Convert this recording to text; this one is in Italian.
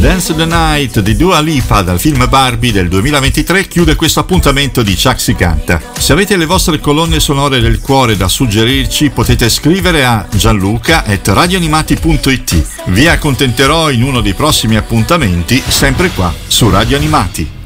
Dance the Night di Dua Lipa dal film Barbie del 2023 chiude questo appuntamento di Chuck si canta. Se avete le vostre colonne sonore del cuore da suggerirci, potete scrivere a gianluca@radioanimati.it. Vi accontenterò in uno dei prossimi appuntamenti, sempre qua su Radio Animati.